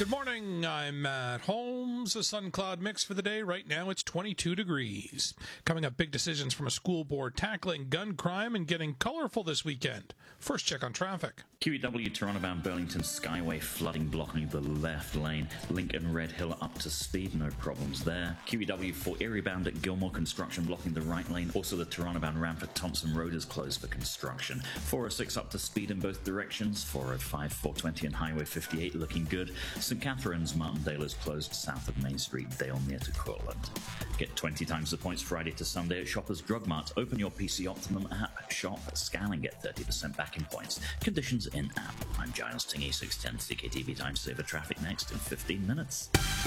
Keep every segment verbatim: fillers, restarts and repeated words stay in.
Good morning, I'm Matt Holmes. A sun cloud mix for the day. Right now it's twenty-two degrees. Coming up, big decisions from a school board tackling gun crime and getting colorful this weekend. First check on traffic. Q E W Toronto bound Burlington Skyway flooding blocking the left lane. Lincoln Red Hill up to speed, no problems there. Q E W for Erie bound at Gilmore construction blocking the right lane. Also the Toronto bound Ramford Thompson Road is closed for construction. four oh six up to speed in both directions. four oh five, four twenty and Highway fifty-eight looking good. Saint Catharines Martindale is closed south of Main Street, Dale near to Courtland. Get twenty times the points Friday to Sunday at Shoppers Drug Mart. Open your P C Optimum app, shop, scan and get thirty percent back in points. Conditions in app. I'm Giles Tingy, six ten C K T V Time Saver Traffic next in fifteen minutes.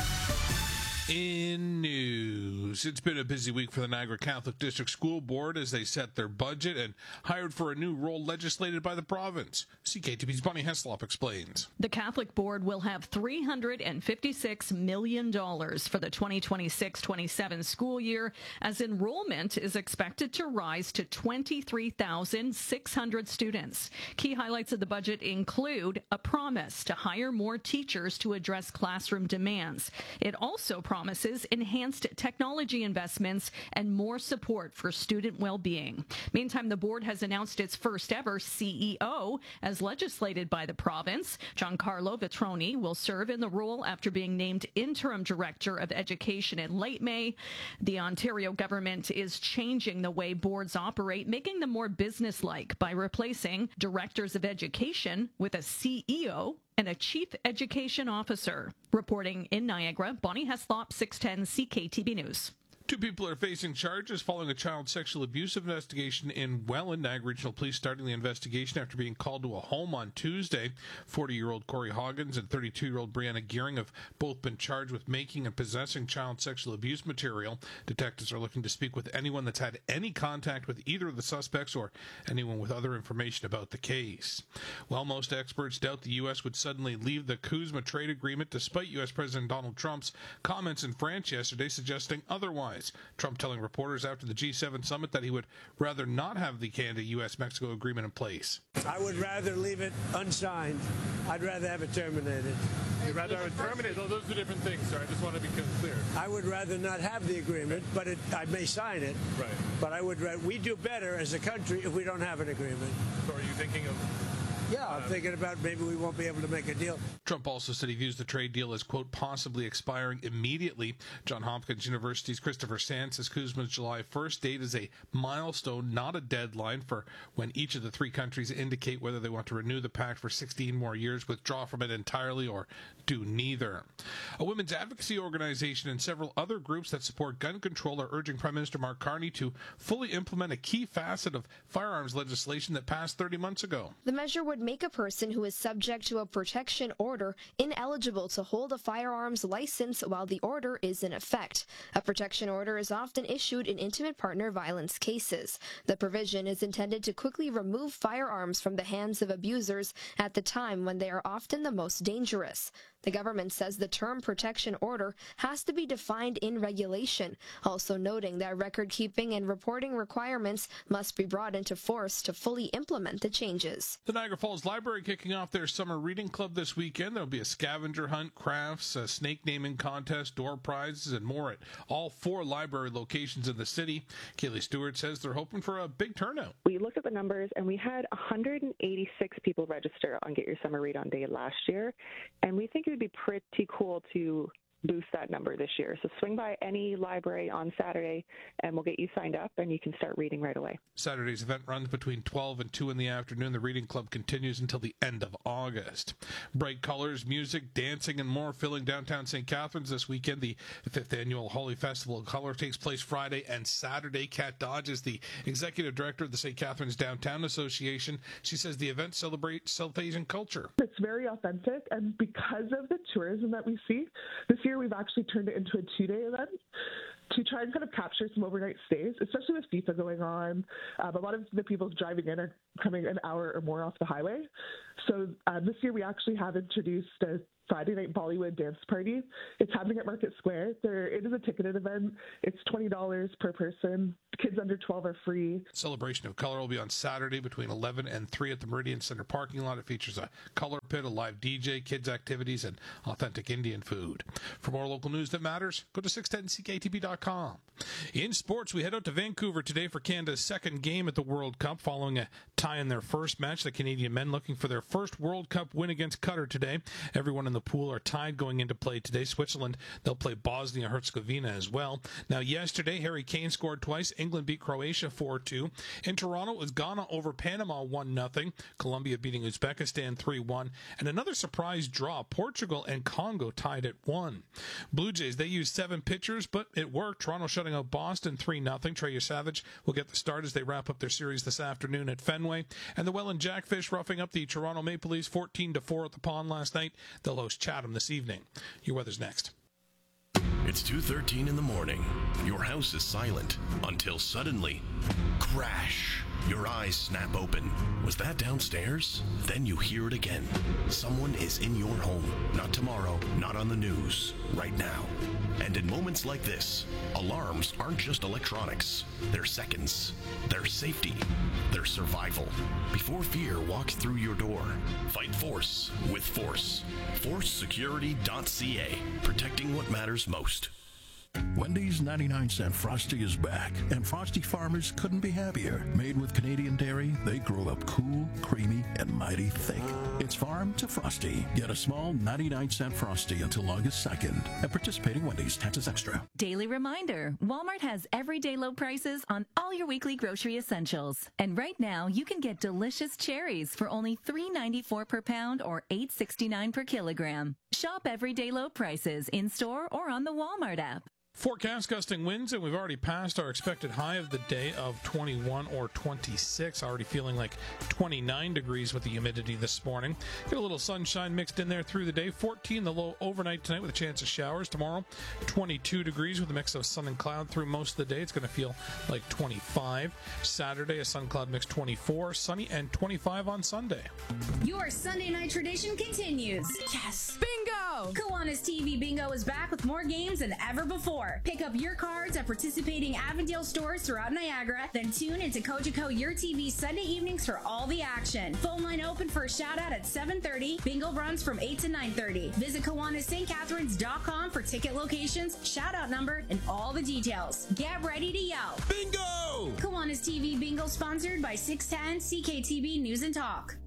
In news, it's been a busy week for the Niagara Catholic District School Board as they set their budget and hired for a new role legislated by the province. C K T V's Bonnie Heslop explains. The Catholic Board will have three hundred fifty-six million dollars for the twenty twenty-six twenty-seven school year, as enrollment is expected to rise to twenty-three thousand six hundred students. Key highlights of the budget include a promise to hire more teachers to address classroom demands. It also promises enhanced technology investments and more support for student well-being. Meantime, the board has announced its first ever C E O as legislated by the province. Giancarlo Vitroni will serve in the role after being named interim director of education in late May. The Ontario government is changing the way boards operate, making them more businesslike by replacing directors of education with a C E O and a Chief Education Officer. Reporting in Niagara, Bonnie Heslop, six ten C K T V News. Two people are facing charges following a child sexual abuse investigation in Welland. Niagara Regional Police starting the investigation after being called to a home on Tuesday. forty-year-old Corey Hoggins and thirty-two-year-old Brianna Gearing have both been charged with making and possessing child sexual abuse material. Detectives are looking to speak with anyone that's had any contact with either of the suspects or anyone with other information about the case. While most experts doubt the U S would suddenly leave the CUSMA trade agreement despite U S President Donald Trump's comments in France yesterday suggesting otherwise. Trump telling reporters after the G seven summit that he would rather not have the Canada-U S Mexico agreement in place. I would rather leave it unsigned. I'd rather have it terminated. You'd rather have it terminated? Oh, those are different things, sir. I just want to be clear. I would rather not have the agreement, but it, I may sign it. Right. But I would. We do better as a country if we don't have an agreement. So are you thinking of... Yeah, I'm thinking about maybe we won't be able to make a deal. Trump also said he views the trade deal as, quote, possibly expiring immediately. Johns Hopkins University's Christopher Sand says CUSMA's July first date is a milestone, not a deadline for when each of the three countries indicate whether they want to renew the pact for sixteen more years, withdraw from it entirely, or do neither. A women's advocacy organization and several other groups that support gun control are urging Prime Minister Mark Carney to fully implement a key facet of firearms legislation that passed thirty months ago. The measure would make a person who is subject to a protection order ineligible to hold a firearms license while the order is in effect. A protection order is often issued in intimate partner violence cases. The provision is intended to quickly remove firearms from the hands of abusers at the time when they are often the most dangerous. The government says the term protection order has to be defined in regulation, also noting that record-keeping and reporting requirements must be brought into force to fully implement the changes. The Niagara Falls Library kicking off their summer reading club this weekend. There'll be a scavenger hunt, crafts, a snake naming contest, door prizes, and more at all four library locations in the city. Kaylee Stewart says they're hoping for a big turnout. We looked at the numbers, and we had one hundred eighty-six people register on Get Your Summer Read On Day last year, and we think it would be pretty cool to boost that number this year. So swing by any library on Saturday and we'll get you signed up and you can start reading right away. Saturday's event runs between twelve and two in the afternoon. The reading club continues until the end of August. Bright colors, music, dancing, and more filling downtown Saint Catharines this weekend. The fifth annual Holi Festival of Color takes place Friday and Saturday. Kat Dodge is the executive director of the Saint Catharines Downtown Association. She says the event celebrates South Asian culture. It's very authentic, and because of the tourism that we see, this year we've actually turned it into a two-day event to try and kind of capture some overnight stays, especially with FIFA going on. Um, a lot of the people driving in are coming an hour or more off the highway. So uh, this year we actually have introduced a Friday night Bollywood dance party. It's happening at Market Square. There, it is a ticketed event. It's twenty dollars per person. Kids under twelve are free. Celebration of Color will be on Saturday between eleven and three at the Meridian Center parking lot. It features a color pit, a live D J, kids activities, and authentic Indian food. For more local news that matters, go to six ten C K T B dot com. In sports, we head out to Vancouver today for Canada's second game at the World Cup. Following a tie in their first match, the Canadian men looking for their first World Cup win against Qatar today. Everyone in the pool are tied going into play today. Switzerland, they'll play Bosnia-Herzegovina as well. Now, yesterday, Harry Kane scored twice. England beat Croatia four two. In Toronto, it was Ghana over Panama one nothing. Colombia beating Uzbekistan three one. And another surprise draw. Portugal and Congo tied at one. Blue Jays, they used seven pitchers, but it worked. Toronto shutting out Boston three nothing. Trey Savage will get the start as they wrap up their series this afternoon at Fenway. And the Welland Jackfish roughing up the Toronto Maple Leafs fourteen to four at the Pond last night. They'll host Chatham this evening. Your weather's next. It's two thirteen in the morning. Your house is silent until suddenly, crash. Your eyes snap open. Was that downstairs? Then you hear it again. Someone is in your home. Not tomorrow, not on the news. Right now. And in moments like this, alarms aren't just electronics. They're seconds. They're safety. They're survival. Before fear walks through your door, fight force with Force. force security dot c a. Protecting what matters most. Wendy's ninety-nine cent Frosty is back, and Frosty farmers couldn't be happier. Made with Canadian dairy, they grow up cool, creamy, and mighty thick. It's farm to Frosty. Get a small ninety-nine cent Frosty until August second at participating Wendy's. Taxes extra. Daily reminder, Walmart has everyday low prices on all your weekly grocery essentials. And right now, you can get delicious cherries for only three ninety-four per pound or eight sixty-nine per kilogram. Shop everyday low prices in-store or on the Walmart app. Forecast gusting winds, and we've already passed our expected high of the day of twenty-one or twenty-six. Already feeling like twenty-nine degrees with the humidity this morning. Get a little sunshine mixed in there through the day. fourteen the low overnight tonight with a chance of showers. Tomorrow, twenty-two degrees with a mix of sun and cloud through most of the day. It's going to feel like twenty-five. Saturday, a sun cloud mix twenty-four. Sunny and twenty-five on Sunday. Your Sunday night tradition continues. Yes! Bingo! Kiwanis T V Bingo is back with more games than ever before. Pick up your cards at participating Avondale stores throughout Niagara, then tune into Cogeco Your T V Sunday evenings for all the action. Phone line open for a shout out at seven thirty. Bingo runs from eight to nine thirty. Visit Kiwanis St Catharines dot com for ticket locations, shout out number, and all the details. Get ready to yell. Bingo! Kiwanis T V Bingo sponsored by six ten C K T B News and Talk.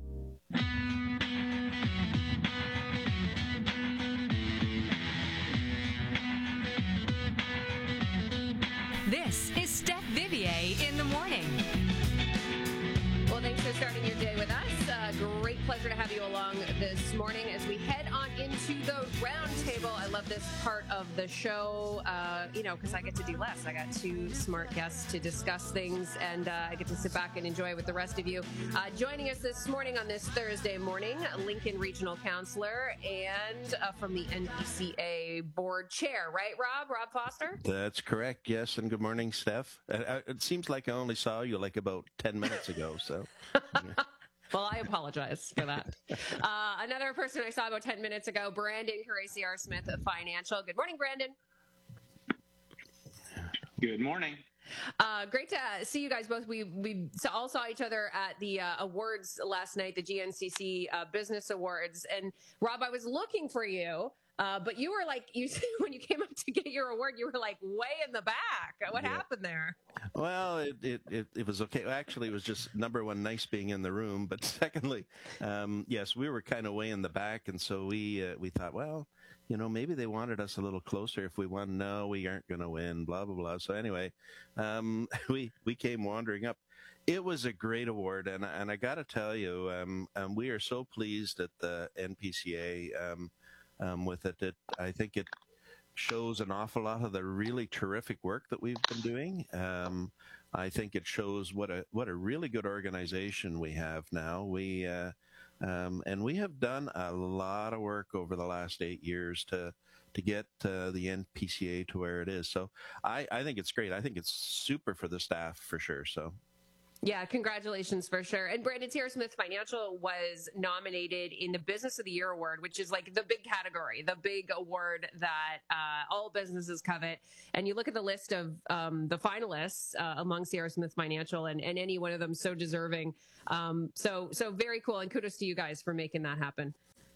This is Steph Vivier in the morning. Well, thanks for starting your day with us. Uh, great pleasure to have you along this morning as we head on into the roundtable. I love this part of the show, uh, you know, because I get to do less. I got two smart guests to discuss things, and uh, I get to sit back and enjoy with the rest of you. Uh, joining us this morning on this Thursday morning, Lincoln Regional Councillor and uh, from the N P C A Board Chair, right, Rob? Rob Foster? That's correct, yes, and good morning, Steph. Uh, it seems like I only saw you like about ten minutes ago, so... Well, I apologize for that. Uh, another person I saw about ten minutes ago, Brandon Caracciar Smith of Financial. Good morning, Brandon. Good morning. Uh, great to see you guys both. We we all saw each other at the uh, awards last night, the G N C C uh, Business Awards. And Rob, I was looking for you. Uh, but you were like, you when you came up to get your award, you were like way in the back. What yeah. happened there? Well, it, it, it, it was okay. Actually, it was just, number one, nice being in the room. But secondly, um, yes, we were kind of way in the back. And so we uh, we thought, well, you know, maybe they wanted us a little closer if we won. No, we aren't going to win, blah, blah, blah. So anyway, um, we, we came wandering up. It was a great award. And, and I got to tell you, um, um, we are so pleased at the N P C A um Um, with it. it, I think it shows an awful lot of the really terrific work that we've been doing. Um, I think it shows what a what a really good organization we have now. We uh, um, and we have done a lot of work over the last eight years to to get uh, the N P C A to where it is. So I, I think it's great. I think it's super for the staff for sure. So. Yeah, congratulations for sure. And Brandon, Sierra Smith Financial was nominated in the Business of the Year award, which is like the big category, the big award that uh, all businesses covet. And you look at the list of um, the finalists uh, among Sierra Smith Financial, and, and any one of them so deserving. Um, so, so very cool. And kudos to you guys for making that happen.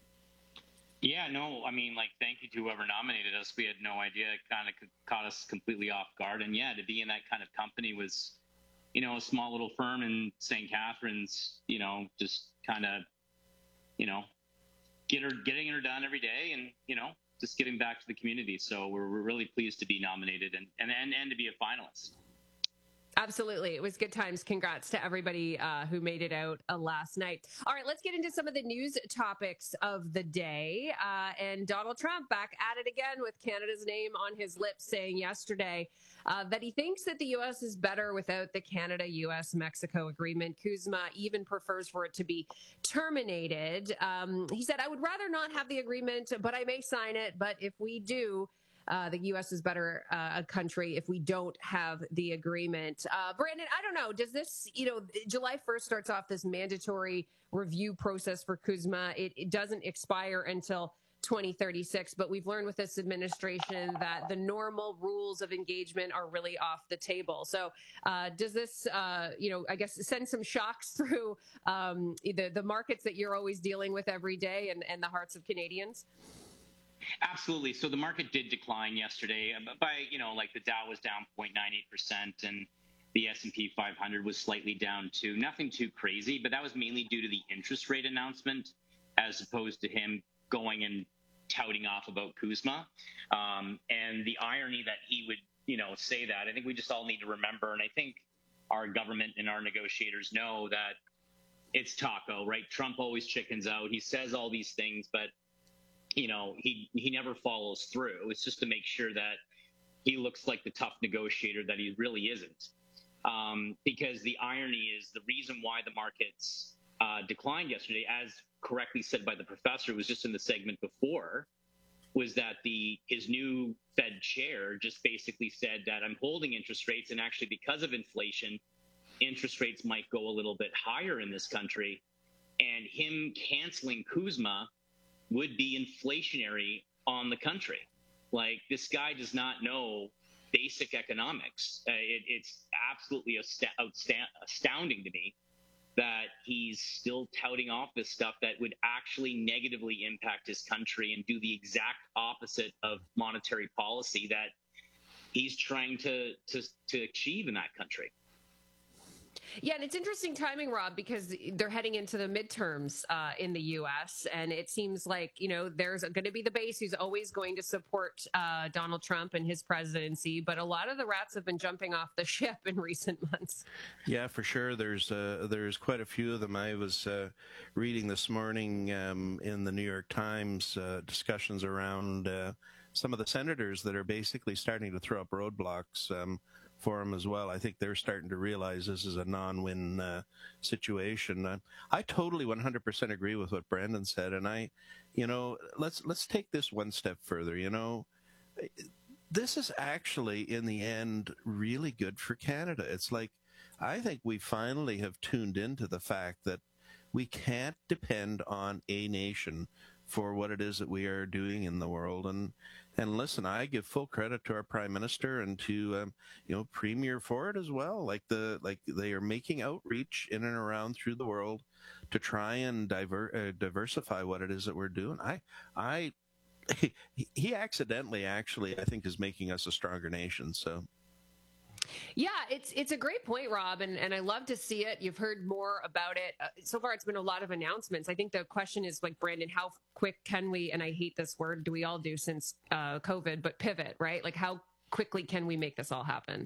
Yeah, no, I mean, like, thank you to whoever nominated us. We had no idea. It kind of caught us completely off guard. And yeah, to be in that kind of company was, you know, a small little firm in Saint Catharines, you know, just kind of, you know, get her, getting her done every day and, you know, just getting back to the community. So we're, we're really pleased to be nominated and, and, and, and to be a finalist. Absolutely. It was good times. Congrats to everybody uh, who made it out uh, last night. All right, let's get into some of the news topics of the day. Uh, and Donald Trump back at it again with Canada's name on his lips, saying yesterday uh, that he thinks that the U S is better without the Canada-U S Mexico agreement. Kuzma even prefers for it to be terminated. Um, he said, I would rather not have the agreement, but I may sign it. But if we do, Uh, the U S is better uh, a country if we don't have the agreement. Uh, Brandon, I don't know. Does this, you know, July first starts off this mandatory review process for Kuzma. It, it doesn't expire until twenty thirty-six, but we've learned with this administration that the normal rules of engagement are really off the table. So uh, does this, uh, you know, I guess send some shocks through um, the, the markets that you're always dealing with every day and, and the hearts of Canadians? Absolutely. So the market did decline yesterday by, you know, like the Dow was down zero point nine eight percent and the S and P five hundred was slightly down too. Nothing too crazy, but that was mainly due to the interest rate announcement as opposed to him going and touting off about Kuzma. Um, and the irony that he would, you know, say that, I think we just all need to remember. And I think our government and our negotiators know that it's taco, right? Trump always chickens out. He says all these things, but you know, he, he never follows through. It's just to make sure that he looks like the tough negotiator that he really isn't. Um, because the irony is the reason why the markets uh, declined yesterday, as correctly said by the professor, was just in the segment before, was that the his new Fed chair just basically said that I'm holding interest rates, and actually because of inflation, interest rates might go a little bit higher in this country. And him canceling Kuzma would be inflationary on the country. Like, this guy does not know basic economics. Uh, it, it's absolutely ast- outsta- astounding to me that he's still touting off this stuff that would actually negatively impact his country and do the exact opposite of monetary policy that he's trying to, to, to achieve in that country. Yeah, and it's interesting timing, Rob, because they're heading into the midterms uh, in the U S, and it seems like, you know, there's going to be the base who's always going to support uh, Donald Trump and his presidency, but a lot of the rats have been jumping off the ship in recent months. Yeah, for sure. There's uh, there's quite a few of them. I was uh, reading this morning um, in the New York Times uh, discussions around uh, some of the senators that are basically starting to throw up roadblocks um, for him as well. I think they're starting to realize this is a non-win uh, situation. Uh, I totally one hundred percent agree with what Brandon said, and I, you know, let's let's take this one step further. You know, this is actually in the end really good for Canada. It's like, I think we finally have tuned into the fact that we can't depend on a nation for what it is that we are doing in the world. And and listen, I give full credit to our Prime Minister and to um, you know Premier Ford as well. Like the like they are making outreach in and around through the world to try and diver, uh, diversify what it is that we're doing. I I he, he accidentally actually I think is making us a stronger nation. So. Yeah, it's it's a great point, Rob, and, and I love to see it. You've heard more about it. Uh, so far, it's been a lot of announcements. I think the question is, like, Brandon, how quick can we, and I hate this word, do we all do since uh, COVID, but pivot, right? Like, how quickly can we make this all happen?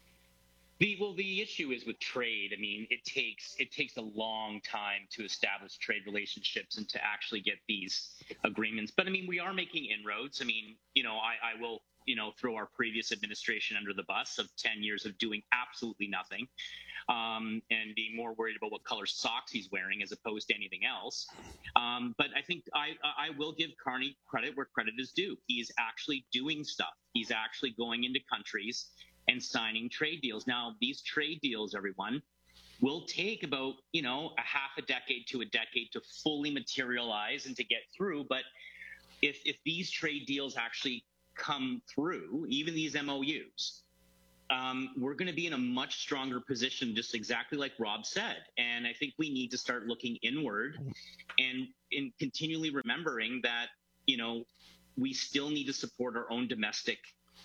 The, well, the issue is with trade. I mean, it takes it takes a long time to establish trade relationships and to actually get these agreements. But, I mean, we are making inroads. I mean, you know, I, I will... you know, throw our previous administration under the bus of ten years of doing absolutely nothing um, and being more worried about what color socks he's wearing as opposed to anything else. Um, but I think I, I will give Carney credit where credit is due. He is actually doing stuff. He's actually going into countries and signing trade deals. Now, these trade deals, everyone, will take about, you know, a half a decade to a decade to fully materialize and to get through. But if if these trade deals actually come through, even these M O Us, um, we're going to be in a much stronger position, just exactly like Rob said. And I think we need to start looking inward and, and continually remembering that, you know, we still need to support our own domestic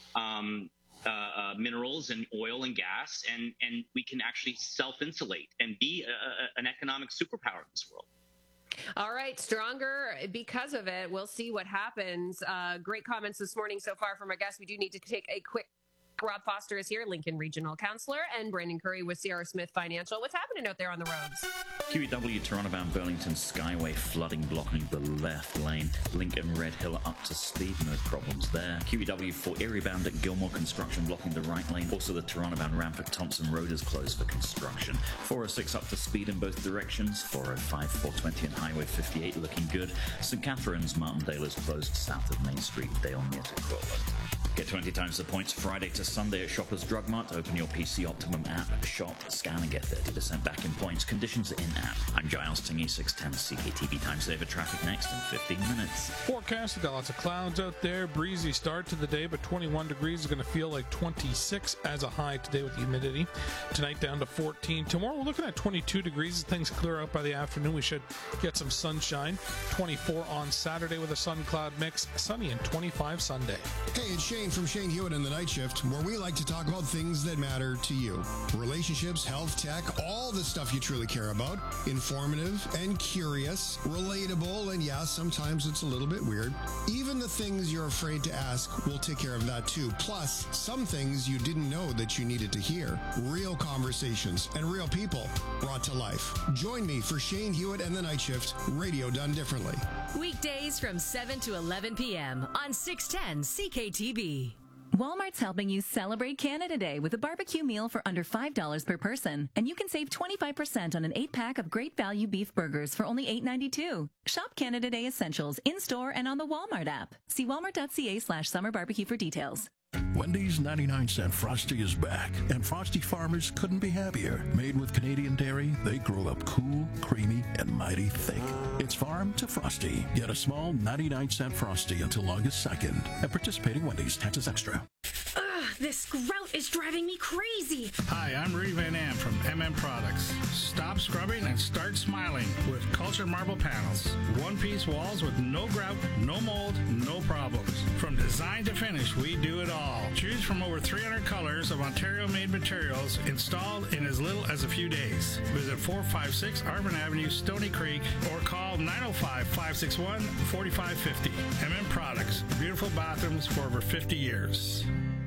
um, uh, uh, minerals and oil and gas, and, and we can actually self-insulate and be a, a, an economic superpower in this world. All right, stronger because of it. We'll see what happens. Uh, great comments this morning so far from our guests. We do need to take a quick Rob Foster is here, Lincoln Regional Councillor, and Brandon Curry with C R Smith Financial. What's happening out there on the roads? Q E W Toronto bound Burlington Skyway flooding blocking the left lane. Lincoln Red Hill up to speed, no problems there. Q E W for Erie bound at Gilmore construction blocking the right lane. Also the Toronto bound ramp at Thompson Road is closed for construction. four oh six up to speed in both directions. four oh five, four twenty and Highway fifty-eight looking good. Saint Catharines Martindale is closed south of Main Street, Dale near to Cortland. Get twenty times the points Friday to Sunday at Shoppers Drug Mart. Open your P C Optimum app, shop, scan and get thirty percent back in points. Conditions are in-app. I'm Giles Tingy, six ten C K T V Time Saver traffic next in fifteen minutes. Forecast, we've got lots of clouds out there. Breezy start to the day, but twenty-one degrees is going to feel like twenty-six as a high today with the humidity. Tonight down to fourteen. Tomorrow we're looking at twenty-two degrees. As things clear out by the afternoon, we should get some sunshine. twenty-four on Saturday with a sun cloud mix. Sunny and twenty-five Sunday. Hey, it's Shane from Shane Hewitt in the Night Shift, where we like to talk about things that matter to you. Relationships, health, tech, all the stuff you truly care about. Informative and curious, relatable, and yeah, sometimes it's a little bit weird. Even the things you're afraid to ask, we'll take care of that too. Plus, some things you didn't know that you needed to hear. Real conversations and real people brought to life. Join me for Shane Hewitt and the Night Shift, radio done differently. Weekdays from seven to eleven p.m. on six ten C K T V. Walmart's helping you celebrate Canada Day with a barbecue meal for under five dollars per person. And you can save twenty-five percent on an eight-pack of great value beef burgers for only eight ninety-two. Shop Canada Day essentials in-store and on the Walmart app. See walmart.ca slash summer barbecue for details. Wendy's ninety-nine cent Frosty is back, and Frosty farmers couldn't be happier. Made with Canadian dairy, they grow up cool, creamy, and mighty thick. It's farm to Frosty. Get a small ninety-nine cent Frosty until August second at participating Wendy's. Taxes extra. Ugh, this grout is driving me crazy. Hi, I'm Rudy Van Am from M M Products. Stop scrubbing and start smiling with Culture Marble Panels. One-piece walls with no grout, no mold, no problems. From design to finish, we do it all. Choose from over three hundred colors of Ontario-made materials installed in as little as a few days. Visit four five six Arvin Avenue, Stony Creek, or call nine oh five, five six one, four five five oh. M M Products. Beautiful bathrooms for over fifty years.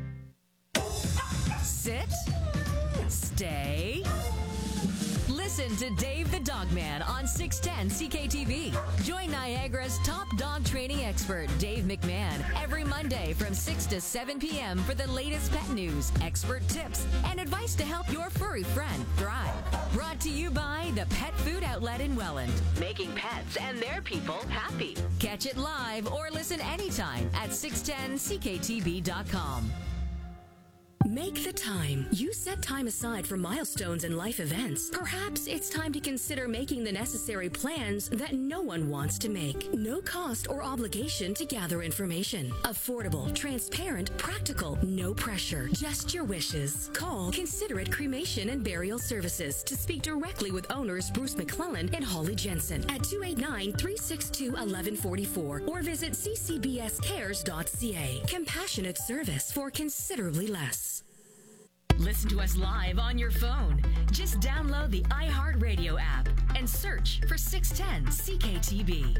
Sit. Stay. Listen to Dave the Dogman on six ten C K T V. Join Niagara's top dog training expert, Dave McMahon, every Monday from six to seven p.m. for the latest pet news, expert tips, and advice to help your furry friend thrive. Brought to you by the Pet Food Outlet in Welland, making pets and their people happy. Catch it live or listen anytime at six ten C K T V dot com. Make the time. You set time aside for milestones and life events. Perhaps it's time to consider making the necessary plans that no one wants to make. No cost or obligation to gather information. Affordable, transparent, practical, no pressure. Just your wishes. Call Considerate Cremation and Burial Services to speak directly with owners Bruce McClellan and Holly Jensen at two eight nine, three six two, one one four four or visit c c b s cares dot c a. Compassionate service for considerably less. Listen to us live on your phone. Just download the iHeartRadio app and search for six ten C K T V.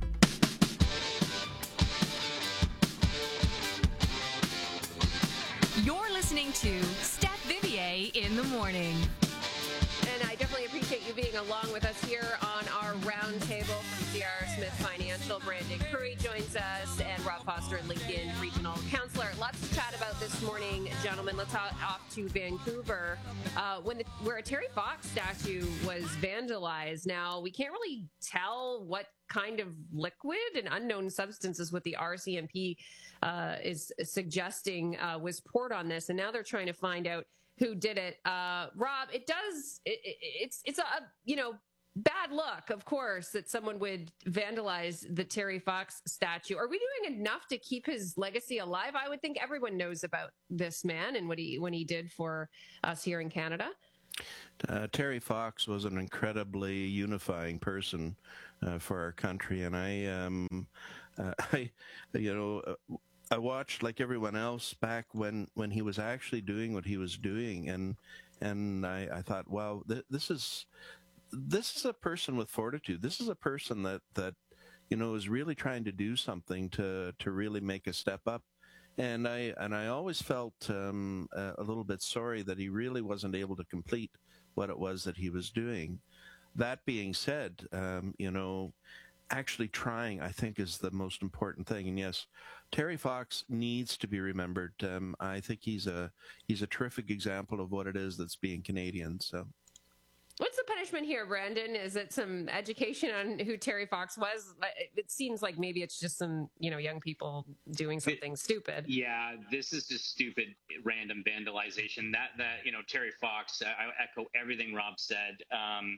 You're listening to Steph Vivier in the morning. And I definitely appreciate you being along with us here on our roundtable from C R Smith Financial. Brandon Curry joins us and Rob Foster, Lincoln Regional Councillor. Lots to chat about this morning, gentlemen. Let's talk off to Vancouver, uh, when the, where a Terry Fox statue was vandalized. Now, we can't really tell what kind of liquid and unknown substances what the R C M P uh, is suggesting uh, was poured on this. And now they're trying to find out who did it. Uh, Rob, it does, it, it, it's, it's a, you know, bad luck, of course, that someone would vandalize the Terry Fox statue. Are we doing enough to keep his legacy alive? I would think everyone knows about this man and what he, when he did for us here in Canada. Uh, Terry Fox was an incredibly unifying person uh, for our country, and I, um, uh, I, you know, uh, I watched like everyone else back when, when he was actually doing what he was doing, and and I, I thought, wow, th- this is this is a person with fortitude. This is a person that that you know is really trying to do something to to really make a step up. And I and I always felt um, a, a little bit sorry that he really wasn't able to complete what it was that he was doing. That being said, um, you know, actually trying, I think, is the most important thing. And yes, Terry Fox needs to be remembered. Um, I think he's a he's a terrific example of what it is that's being Canadian. So. What's the punishment here, Brandon? Is it some education on who Terry Fox was? It seems like maybe it's just some, you know, young people doing something it, stupid. Yeah, this is just stupid, random vandalization. That, that you know, Terry Fox, I echo everything Rob said. Um,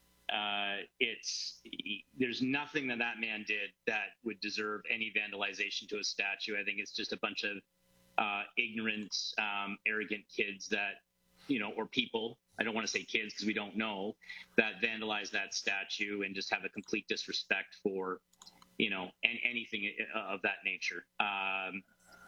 uh, it's there's nothing that that man did that would deserve any vandalization to a statue. I think it's just a bunch of uh, ignorant, um, arrogant kids that, you know, or people, I don't want to say kids because we don't know, that vandalize that statue and just have a complete disrespect for, you know, and anything of that nature. Um,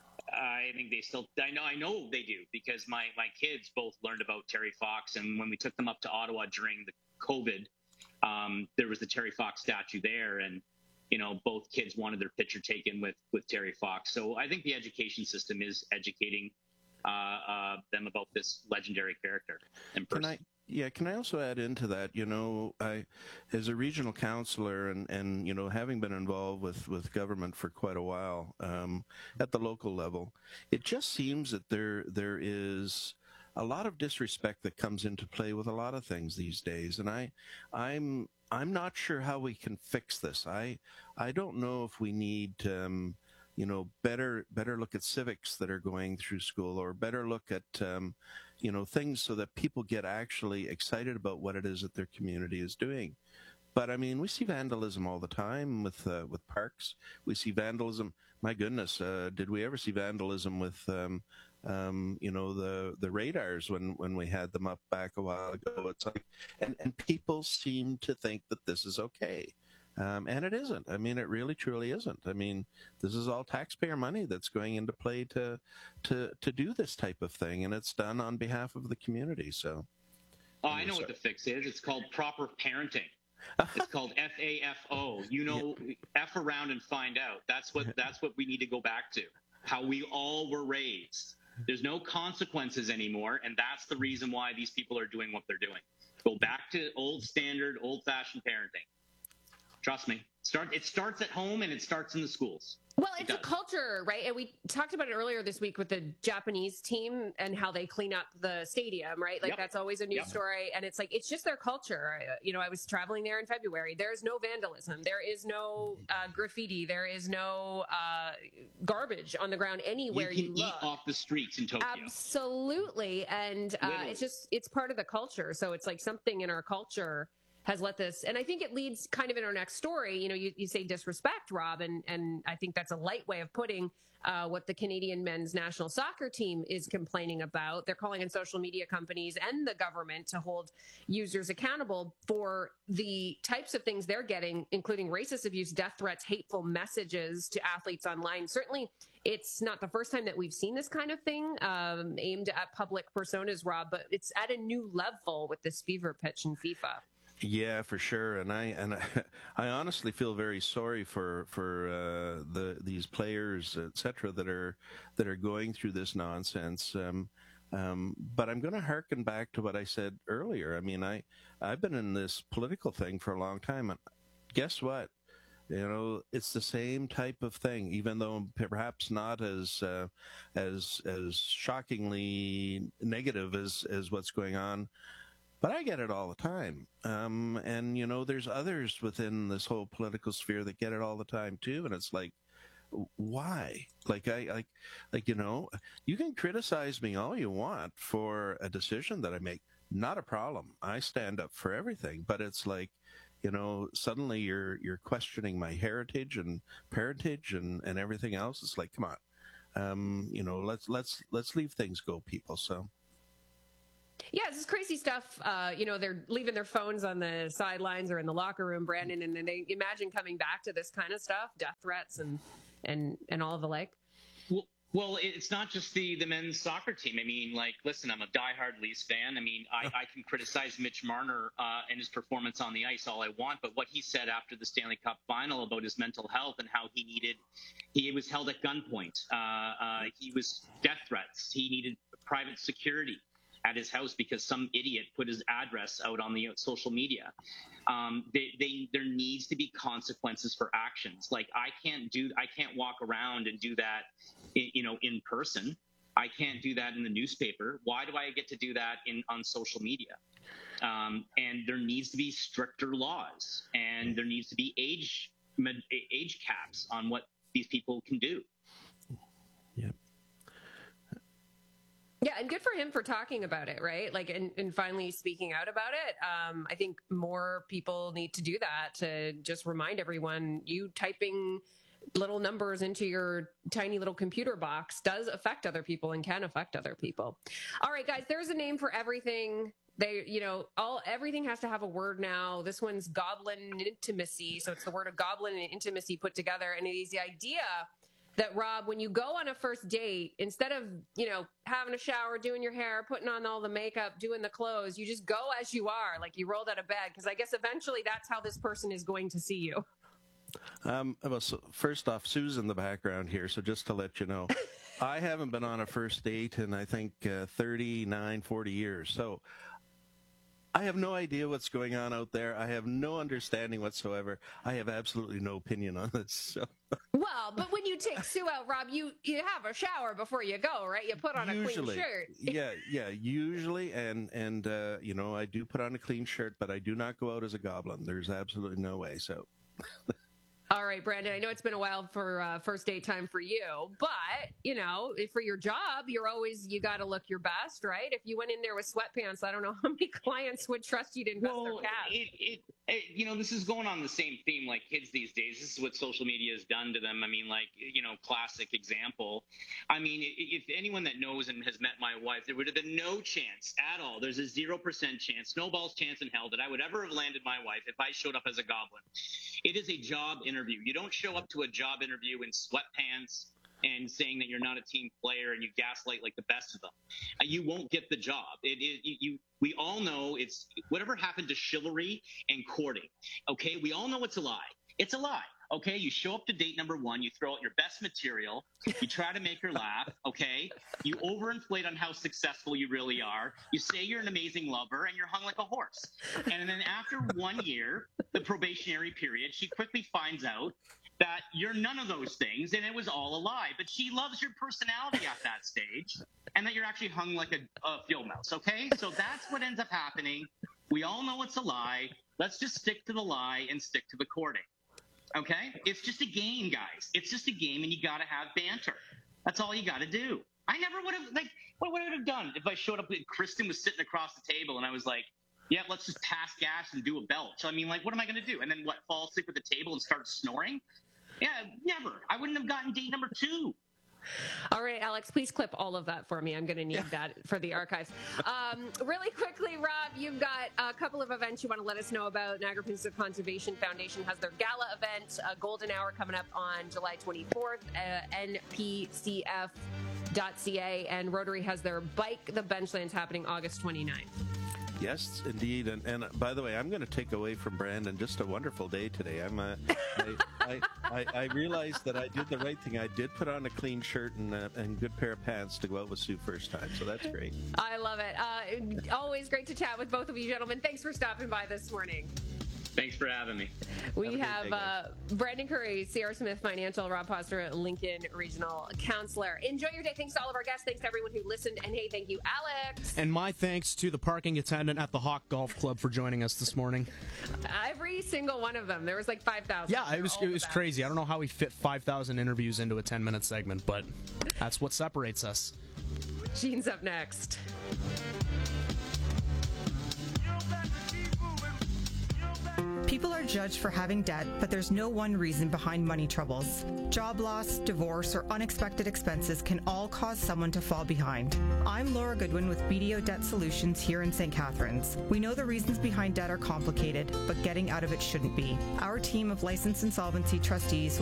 I think they still, I know, I know they do, because my, my kids both learned about Terry Fox. And when we took them up to Ottawa during the COVID, um, there was the Terry Fox statue there. And, you know, both kids wanted their picture taken with, with Terry Fox. So I think the education system is educating Uh, uh, them about this legendary character in person. Can I, yeah, can I also add into that, you know, I, as a regional councillor and, and, you know, having been involved with, with government for quite a while um, at the local level, it just seems that there there is a lot of disrespect that comes into play with a lot of things these days. And I, I'm I'm not sure how we can fix this. I I don't know if we need um, you know, better better look at civics that are going through school, or better look at, um, you know, things so that people get actually excited about what it is that their community is doing. But I mean, we see vandalism all the time with uh, with parks. We see vandalism. My goodness, uh, did we ever see vandalism with, um, um, you know, the the radars when, when we had them up back a while ago? It's like, and, and people seem to think that this is okay. Um, and it isn't. I mean, it really, truly isn't. I mean, this is all taxpayer money that's going into play to to to do this type of thing, and it's done on behalf of the community. So, oh, I know what the fix is. It's called proper parenting. It's called F A F O. You know, yeah. F around and find out. That's what that's what we need to go back to. How we all were raised. There's no consequences anymore, and that's the reason why these people are doing what they're doing. Go back to old standard, old-fashioned parenting. Trust me. Start. It starts at home and it starts in the schools. Well, it's it a culture, right? And we talked about it earlier this week with the Japanese team and how they clean up the stadium, right? Like, yep. That's always a news yep. story. And it's like, it's just their culture. You know, I was traveling there in February. There's no vandalism. There is no uh, graffiti. There is no uh, garbage on the ground anywhere you, you look. Eat off the streets in Tokyo. Absolutely. And uh, it's just, it's part of the culture. So it's like something in our culture has let this, and I think it leads kind of in our next story. You know, you, you say disrespect, Rob, and, and I think that's a light way of putting uh, what the Canadian men's national soccer team is complaining about. They're calling on social media companies and the government to hold users accountable for the types of things they're getting, including racist abuse, death threats, hateful messages to athletes online. Certainly, it's not the first time that we've seen this kind of thing um, aimed at public personas, Rob, but it's at a new level with this fever pitch in FIFA. Yeah, for sure, and I and I, I honestly feel very sorry for for uh, the these players, et cetera, that are that are going through this nonsense. Um, um, but I'm going to harken back to what I said earlier. I mean, I I've been in this political thing for a long time, and guess what? You know, it's the same type of thing, even though perhaps not as uh, as as shockingly negative as as what's going on. But I get it all the time. Um, and, you know, there's others within this whole political sphere that get it all the time, too. And it's like, why? Like I like like you know, you can criticize me all you want for a decision that I make. Not a problem. I stand up for everything. But it's like, you know, suddenly you're you're questioning my heritage and parentage and, and everything else. It's like, come on, um, you know, let's let's let's leave things go, people. So. Yeah, this is crazy stuff. Uh, you know, they're leaving their phones on the sidelines or in the locker room, Brandon, and then they imagine coming back to this kind of stuff, death threats and and and all of the like. Well, well, it's not just the the men's soccer team. I mean, like, listen, I'm a diehard Leafs fan. I mean, I, I can criticize Mitch Marner uh, and his performance on the ice all I want, but what he said after the Stanley Cup final about his mental health and how he needed, he was held at gunpoint. Uh, uh, he was death threats. He needed private security at his house because some idiot put his address out on the social media. Um, they, they, there needs to be consequences for actions. Like I can't do, I can't walk around and do that, in, you know, in person. I can't do that in the newspaper. Why do I get to do that in on social media? Um, and there needs to be stricter laws, and there needs to be age age caps on what these people can do. Yep. Yeah, and good for him for talking about it, right? Like, and, and finally speaking out about it. Um, I think more people need to do that to just remind everyone, you typing little numbers into your tiny little computer box does affect other people and can affect other people. All right, guys, there's a name for everything. They, you know, all everything has to have a word now. This one's goblin intimacy. So it's the word of goblin and intimacy put together. And it is the idea that, Rob, when you go on a first date, instead of, you know, having a shower, doing your hair, putting on all the makeup, doing the clothes, you just go as you are, like you rolled out of bed. Because I guess eventually that's how this person is going to see you. Um, well, so first off, Sue's in the background here, so just to let you know, I haven't been on a first date in, I think, uh, thirty-nine, forty years. So I have no idea what's going on out there. I have no understanding whatsoever. I have absolutely no opinion on this. So. Well, but when you take Sue out, Rob, you, you have a shower before you go, right? You put on Usually, a clean shirt. yeah, yeah, usually. And, and uh, you know, I do put on a clean shirt, but I do not go out as a goblin. There's absolutely no way. So. All right, Brandon, I know it's been a while for uh, first date time for you, but, you know, for your job, you're always, you got to look your best, right? If you went in there with sweatpants, I don't know how many clients would trust you to invest well, their cash. It, it, it, you know, this is going on the same theme like kids these days. This is what social media has done to them. I mean, like, you know, classic example. I mean, if anyone that knows and has met my wife, there would have been no chance at all. There's a zero percent chance, snowball's chance in hell that I would ever have landed my wife if I showed up as a goblin. It is a job interview. You don't show up to a job interview in sweatpants and saying that you're not a team player and you gaslight like the best of them. Uh, you won't get the job. It is you, you. We all know it's whatever happened to chivalry and courting. Okay, we all know it's a lie. It's a lie. Okay, you show up to date number one, you throw out your best material, you try to make her laugh, okay? You overinflate on how successful you really are, you say you're an amazing lover, and you're hung like a horse. And then after one year, the probationary period, she quickly finds out that you're none of those things, and it was all a lie. But she loves your personality at that stage, and that you're actually hung like a, a field mouse, okay? So that's what ends up happening. We all know it's a lie. Let's just stick to the lie and stick to the courting. Okay? It's just a game, guys. It's just a game, and you got to have banter. That's all you got to do. I never would have, like, what would I have done if I showed up and Kristen was sitting across the table, and I was like, yeah, let's just pass gas and do a belch. I mean, like, what am I going to do? And then, what, fall asleep at the table and start snoring? Yeah, never. I wouldn't have gotten date number two. All right, Alex, please clip all of that for me. I'm going to need yeah. that for the archives. Um, really quickly, Rob, you've got a couple of events you want to let us know about. Niagara Peninsula Conservation Foundation has their gala event, uh, Golden Hour, coming up on July twenty-fourth, uh, N P C F dot C A, and Rotary has their Bike the Benchlands happening August twenty-ninth. Yes, indeed. And, and by the way, I'm going to take away from Brandon just a wonderful day today. I'm uh, I, I, I, I realized that I did the right thing. I did put on a clean shirt and a and good pair of pants to go out with Sue first time. So that's great. I love it. Uh, always great to chat with both of you gentlemen. Thanks for stopping by this morning. Thanks for having me. We have, have uh, Brandon Curry, Sierra Smith Financial, Rob Foster, Lincoln Regional Counselor. Enjoy your day. Thanks to all of our guests. Thanks to everyone who listened. And hey, thank you, Alex. And my thanks to the parking attendant at the Hawk Golf Club for joining us this morning. Every single one of them. There was like five thousand. Yeah, it was it was crazy. I don't know how we fit five thousand interviews into a ten-minute segment, but that's what separates us. Gene's up next. People are judged for having debt, but there's no one reason behind money troubles. Job loss, divorce, or unexpected expenses can all cause someone to fall behind. I'm Laura Goodwin with B D O Debt Solutions here in Saint Catharines. We know the reasons behind debt are complicated, but getting out of it shouldn't be. Our team of licensed insolvency trustees